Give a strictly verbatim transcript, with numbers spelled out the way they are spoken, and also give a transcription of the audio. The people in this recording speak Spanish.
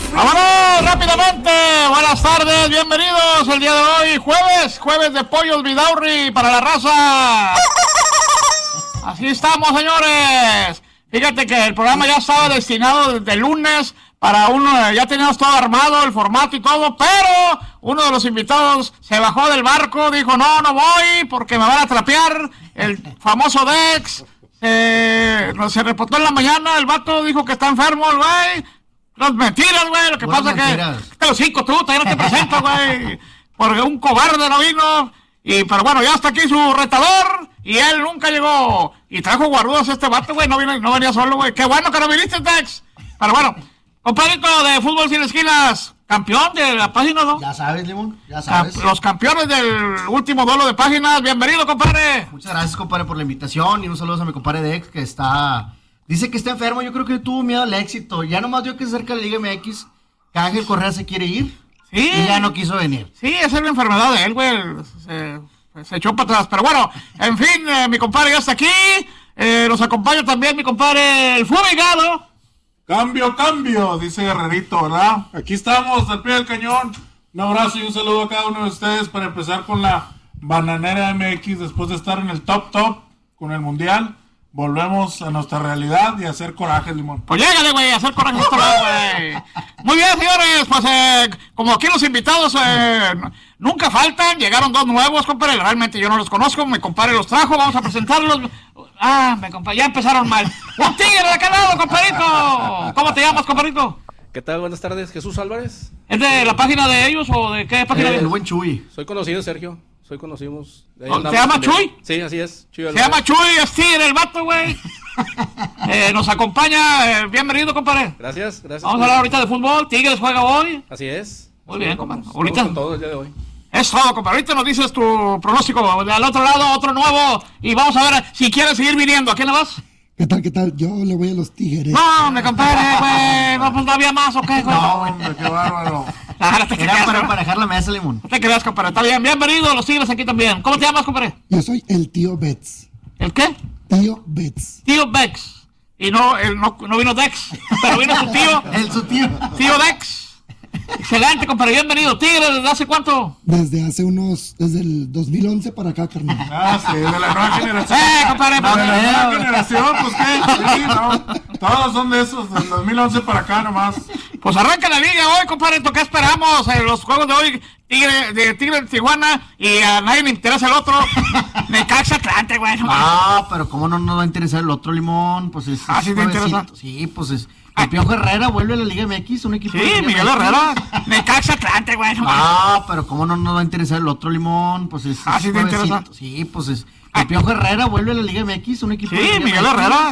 ¡Vámonos rápidamente! Buenas tardes, bienvenidos el día de hoy, jueves, jueves de Pollos Vidaurri para la raza. Así estamos, señores. Fíjate que el programa ya estaba destinado desde el lunes para uno, ya teníamos todo armado, el formato y todo, pero uno de los invitados se bajó del barco, dijo, no, no voy porque me van a trapear, el famoso Dex, eh, se reportó en la mañana, el vato dijo que está enfermo, el güey. Las mentiras, güey, lo que Buenas pasa mentiras. que... Te los cinco tú, todavía no te presento, güey. Porque un cobarde no vino. Y, pero bueno, ya está aquí su retador. Y él nunca llegó. Y trajo guarudas este vato, güey. No, vino, no venía solo, güey. Qué bueno que no viniste, Tex. Pero bueno, compadrito de Fútbol Sin Esquinas. Campeón de la página, ¿no? Ya sabes, Limón, ya sabes. Camp- los campeones del último duelo de páginas. Bienvenido, compadre. Muchas gracias, compadre, por la invitación. Y un saludo a mi compadre Dex, que está... Dice que está enfermo, yo creo que tuvo miedo al éxito. Ya nomás vio que es cerca de la Liga M X, que Ángel Correa se quiere ir. Sí. Y ya no quiso venir. Sí, esa es la enfermedad de él, güey. Se, se echó para atrás. Pero bueno, en fin, eh, mi compadre ya está aquí. Eh, nos acompaña también mi compadre el Fumigado. Cambio, cambio, dice Guerrerito, ¿verdad? Aquí estamos, al pie del cañón. Un abrazo y un saludo a cada uno de ustedes para empezar con la Bananera M X después de estar en el top top con el Mundial. Volvemos a nuestra realidad y a hacer coraje, Limón. Pues llégale, güey, a hacer coraje esto, güey. Muy bien, señores, pues eh, como aquí los invitados eh, nunca faltan, llegaron dos nuevos, compadre, realmente yo no los conozco, mi compadre los trajo, vamos a presentarlos. Ah, me compadre, ya empezaron mal. ¡Un tigre de aquel lado, compadrito! ¿Cómo te llamas, compadrito? ¿Qué tal? Buenas tardes, Jesús Álvarez. ¿Es de la página de ellos o de qué página? El, de el buen Chuy. Soy conocido, Sergio. Soy conocidos. ¿Se llama Chuy? Sí, así es. Chuy Se Álvarez. llama Chuy, es tigre el vato, güey. eh, nos acompaña, eh, bienvenido, compadre. Gracias, gracias. Vamos a hablar ahorita de fútbol, Tigres juega hoy. Así es. Muy bien, Vamos, compadre. vamos Ahorita. con todo el día de hoy. Es todo, compadre. Ahorita nos dices tu pronóstico. Del otro lado, otro nuevo. Y vamos a ver si quieres seguir viniendo. ¿A quién le vas? ¿Qué tal, qué tal? Yo le voy a los Tigres. No, me compadre, güey. No, pues no había más, ¿o qué, güey? No, hombre, qué bárbaro. Ah, no te Era creas, para ¿no? emparejar la mesa, Limón. No te creas, compadre. Está bien. Bienvenido, los Tigres aquí también. ¿Cómo te llamas, compadre? Yo soy el tío Betts. ¿El qué? Tío Betts. Tío Bex. Y no, el, no, no vino Dex, pero vino su tío. El su tío. Tío Dex. Excelente, compadre. Bienvenido. Tigres, ¿desde hace cuánto? Desde hace unos, desde el dos mil once para acá, carnal. Ah, sí, de la nueva generación. ¡Eh, compadre! De pues, la eh, nueva generación, pues qué. Sí, no. Todos son de esos, del dos mil once para acá nomás. Pues arranca la liga hoy, compadre. ¿Qué esperamos? En los juegos de hoy, Tigre de Tigre de Tijuana, y a nadie le interesa el otro. Necaxa Atlante, güey. No, Ah, pero ¿cómo no nos va a interesar el otro, Limón? Pues es. Ah, ¿sí te suavecito. interesa? Sí, pues es. El Piojo Herrera vuelve a la Liga M X, un equipo de sí, Liga Miguel M X. Herrera. Necaxa Atlante, güey. No, Ah, pero ¿cómo no nos va a interesar el otro, Limón? Pues es. Ah, ¿sí te suavecito. interesa? Sí, pues es. El Piojo Herrera vuelve a la Liga M X, un equipo de sí, Liga Miguel M X. Herrera.